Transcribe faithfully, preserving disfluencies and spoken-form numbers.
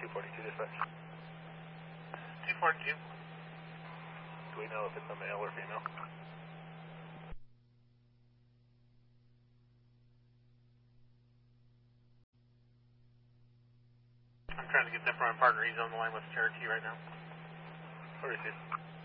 forty-two dispatch. two forty-two. Do we know if it's a male or female? I'm trying to get that from my partner. He's on the line with Cherokee right now. Or is it?